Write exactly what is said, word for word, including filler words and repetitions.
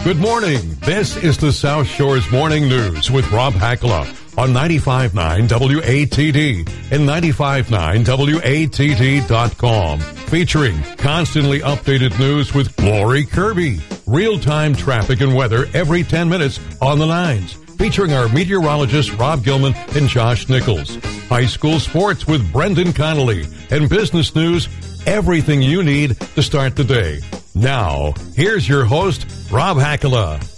Good morning. This is the South Shore's Morning News with Rob Hakala on ninety-five point nine W A T D and ninety-five point nine W A T D dot com. Featuring constantly updated news with Lori Kirby. Real-time traffic and weather every ten minutes on the nines. Featuring our meteorologists Rob Gilman and Josh Nichols. High school sports with Brendan Connolly. And business news, everything you need to start the day. Now, here's your host, Rob Hakala.